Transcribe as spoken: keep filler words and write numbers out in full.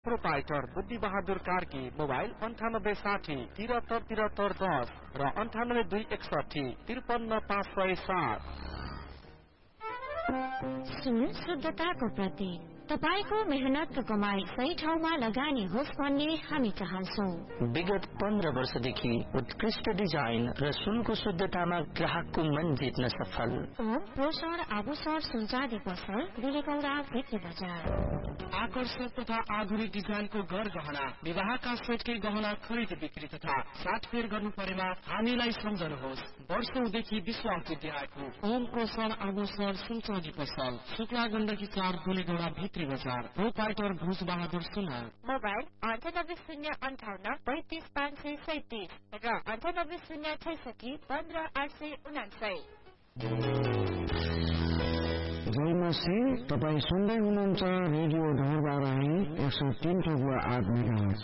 Proprietor बुद्धि Bahadur Karki mobile अंठानब्बे साठी तिहत्तर तिहत्तर दस र अंठानब्बे दुई एकसठी त्रिपन्न पाँच सय सात। सुन शुद्धताको प्रतीक तपाईको मेहनतको कमाई सही ठाउँमा लगानी होस् भन्ने हामी चाहन्छौं। विगत पन्ध्र वर्षदेखि उत्कृष्ट डिजाइन र सुनको शुद्धतामा ग्राहकको मन जित्न सफल ओम पोषण आभूषण सुनचाँदी पसल बिलेगौरा भित्री बजार। आकर्षक तथा आधुनिक डिजाइनको गढ़ गहना विवाहका सेटकै गहना खरिद बिक्री तथा साटफेर गर्नु परेमा हामीलाई सम्झनुहोस्। वर्षौंदेखि विश्वास जित्याएको ओम पोषण आभूषण सुनचाँदी पसल शुक्ला गण्डकी चार बिलेगौरा भित्री बजार। प्रोपाइटर भुज बहादुर सुनार। मोबाइल अन्ठानब्बे शून्य अन्ठाउन्न पैंतिस पाँच सय सैतिस र अन्ठानब्बे शून्य छैसठी पन्ध्र आठ सय उनासय। जयमसी तपाईँ सुन्दै हुनुहुन्छ रेडियो ढोरबाराही एक सौ तीन टुवा आठ मेगाहर्ज।